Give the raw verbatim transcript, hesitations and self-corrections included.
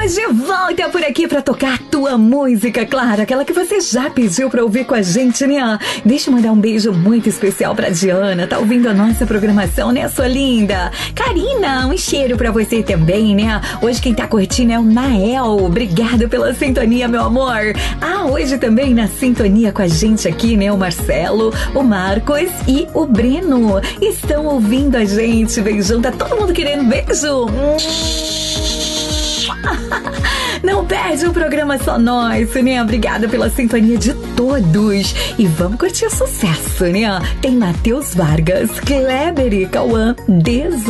Estamos de volta por aqui pra tocar a tua música, claro, aquela que você já pediu pra ouvir com a gente, né? Deixa eu mandar um beijo muito especial pra Diana, tá ouvindo a nossa programação, né, sua linda? Karina, um cheiro pra você também, né? Hoje quem tá curtindo é o Nael, obrigado pela sintonia, meu amor. Ah, hoje também na sintonia com a gente aqui, né, o Marcelo, o Marcos e o Breno estão ouvindo a gente, beijão, tá todo mundo querendo beijo? Não perde o programa Só Nós, né? Obrigada pela sintonia de todos. E vamos curtir o sucesso, né? Tem Matheus Vargas, Kleber e Cauã, Deso.